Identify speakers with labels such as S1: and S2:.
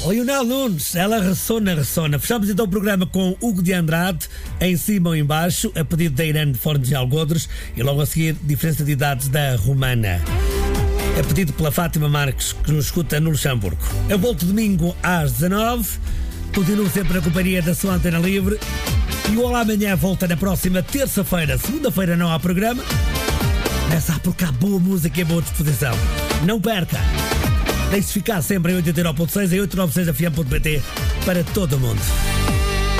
S1: O Lionel Nunes, ela ressona. Fechamos então o programa com Hugo de Andrade, Em Cima ou Em Baixo, a pedido da Irene de Fornos de Algodres, e logo a seguir, Diferença de Idades da Romana, a pedido pela Fátima Marques, que nos escuta no Luxemburgo. Eu volto domingo às 19h, continuo sempre na companhia da sua Antena Livre, e o Olá Amanhã volta na próxima terça-feira. Segunda-feira não há programa, mas há por cá boa música e boa disposição. Não perca! Deixe-se ficar sempre em 89.6 e 896fm.pt para todo o mundo.